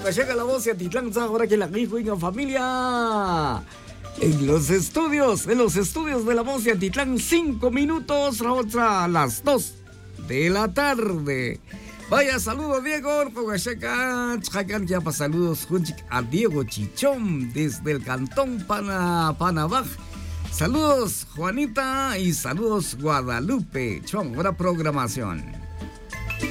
llega la voz de Atitlán, ahora que la hijo y familia. En los estudios de la voz de Atitlán, 5 minutos, la otra a las 2 de la tarde. Vaya, saludos Diego, saludos a Diego Chichón desde el cantón Panabaj. Saludos Juanita y saludos Guadalupe. Chon, buena programación.